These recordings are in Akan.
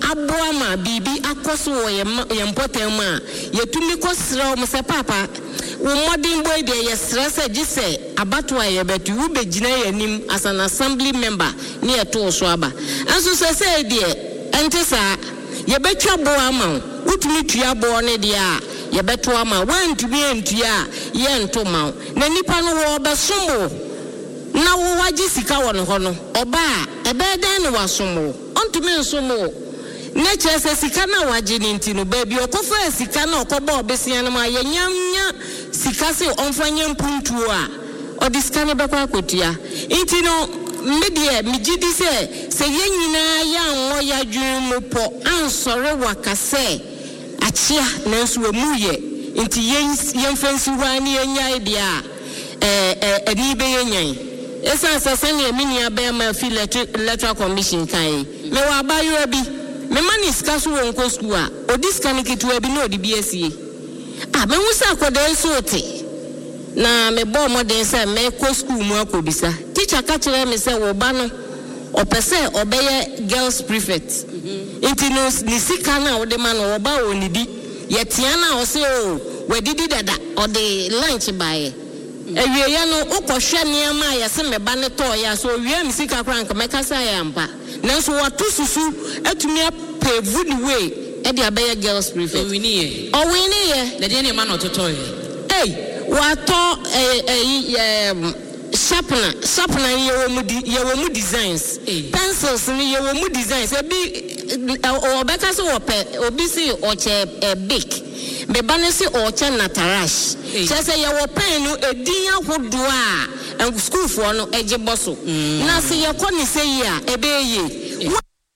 aboa ma bibi akoso wo ye mpotem a yetumi kosra wo se papa wo modern boy de ye stress gise abato a ye betu wo begina yanim as an assembly member ne eto so aba anso se de ente sa ye betwa boa ma wotumi tua boa ne de a ye beto ama wantumi antua ye ento ma na nipa no wo besomo na wo waji sika wo no ho no oba ebe den no wasomo ontumi nsomo na chese sika na waji ni ntino baby okofa sika na okoba obesia na ma ye nyamnya sika se onfanya mpuntu a odiska ne bekwa akotua ntino media migidi se ye nyina ya anwo ya dwun mu po ansore wakase achia na nso emuye nti yemfansi wani enya dia ani be yenyan esa sasane emini abema fi electoral commission kai me wa bayo bi me mani ska so won ko school a odiska ne kitu bi na odi BSc me wusa akoda so te na me bo modern say me ko school mu akobisa teacher ka kire me say wo ba no opese obeye girls prefect nti no ni sika na wo de ma no wo ba onidi yetia na o se o wedidi dada o de lunch bae ewie ya no ukohwe niam ya se me ba ne to ya so wie mi sika krank me kasa ya mpa nanso watu susu atumi apevu the way e de abeye girls prefect o wini ye de ne ma no totoye wato sharpener ye wo mu designs pencils ni ye wo mu designs e bi obeka so obi si oche big be banesi oche natarash chese ye wo pen no edin ahodo a school for no ejeboso na se ye ko ni se yi a ebe ye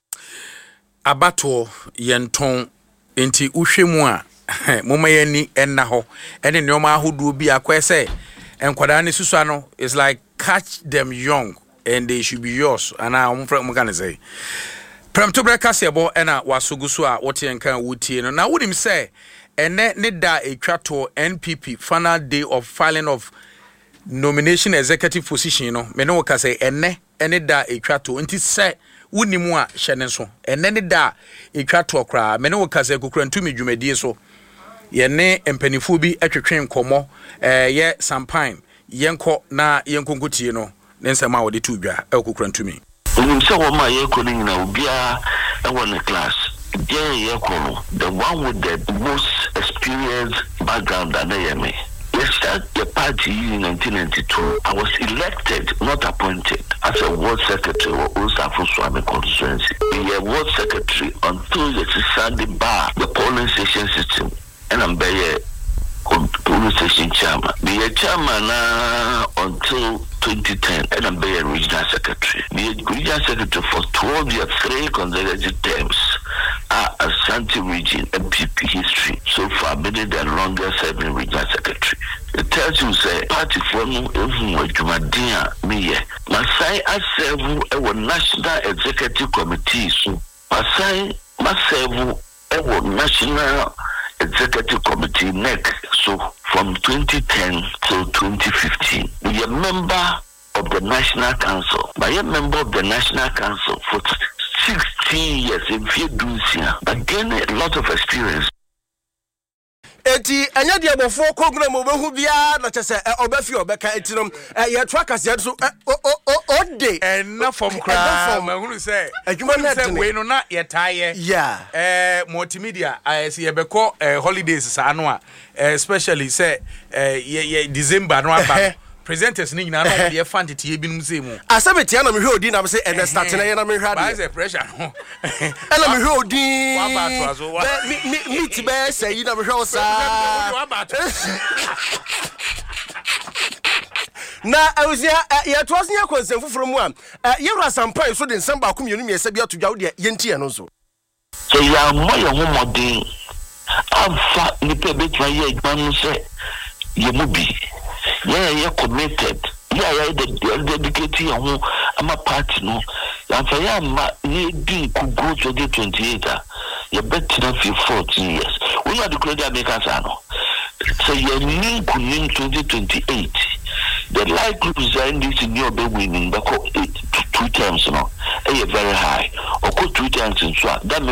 abato yenton enti uhwemu a moma yani enna ho ene neoma ahodo bi akwese enkwada ne susua no is like catch them young and they should be yours and I'm gonna say Prem to break kasebo ena wasugusu a wote enkan wutie no na wonim say ene ne da etwato NPP final day of filing of nomination executive position no me no ka say ene da etwato nti say wonimu a hyene so ene ne da etwato kra me no ka say kokura ntumi dwumadie so ye ne empanifo bi atwetwen komo ye sampine yenko na yenkonkotie no nensema wode tu dwa ekokura ntumi so wo ma ye ko ni na obia e won class ye ko the one with the most experienced background than me. We started the party in 1992. I was elected, not appointed, as a ward secretary of Osafo Swami constituency. We were ward secretary until the Sunday bar, the polling station system, and I'm there. Polling station chairman. The chairman until 2010, and I'm the regional secretary. The regional secretary for 12 years, 3 consecutive terms, Ashanti region MPP history. So far, been the longest serving regional secretary. It tells you, say, party for no Jumadia, me, Masai, I serve a national executive committee. So, Masai, a national executive committee NEC. So from 2010 to 2015, we are member of the National Council. I am member of the National Council for 16 years in Fiducia, but gain a lot of experience. Eti anya de abofo koguna mo behu bia na chese obafi obeka etinom ye trackers ye so ode na from kra mahunu say adwuma na we no na ye taye multimedia say ye beko holidays sa no a especially say ye December no aba presenters ni nyina no de fan tete ebinum sei mu asabeti na me hwe odi na me say and start na ye na me hwe ade why pressure no na me hwe odi wa ba to aso wa meet be say yi na me hwe osa wa ba to na awusia ye to aso nya konsem foforo mu a ye wura sampai so de nsem ba ko mienu miesa bia to dwa wo de ye ntie no so so ya mo ye ho modin afa ni pe be twa ye igban se ye mubi ye committed the dedicated I'm a party no and for ya ma ye di could go to the 28 you better for 14 years we are the credit makers no so you need to 2028 the likelihood that this in your be winning back 2 times no very high or 2 times in so that